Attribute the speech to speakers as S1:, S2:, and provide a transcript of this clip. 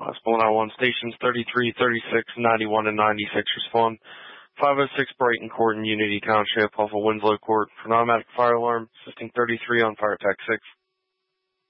S1: Hospital 911 stations 33, 36, 91, and 96 respond. 506 Brighton Court in Unity Township off of Winslow Court for an automatic fire alarm, assisting 33 on fire attack 6.